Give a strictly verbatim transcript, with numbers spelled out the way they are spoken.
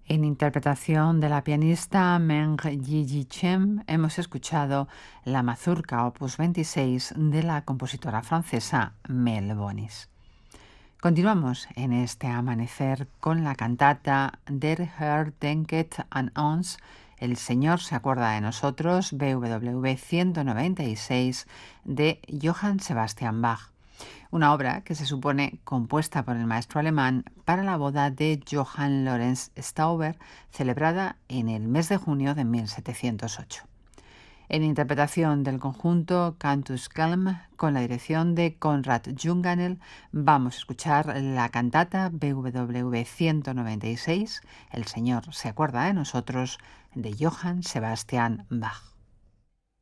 En interpretación de la pianista Meng Yi Chen hemos escuchado la mazurca opus veintiséis de la compositora francesa Mel Bonis. Continuamos en este amanecer con la cantata Der Herr denket an uns, El Señor se acuerda de nosotros, B W V ciento noventa y seis de Johann Sebastian Bach. Una obra que se supone compuesta por el maestro alemán para la boda de Johann Lorenz Stauber, celebrada en el mes de junio de mil setecientos ocho. En interpretación del conjunto Cantus Calm, con la dirección de Konrad Junganel, vamos a escuchar la cantata B W V ciento noventa y seis, El Señor se acuerda de nosotros, de Johann Sebastian Bach.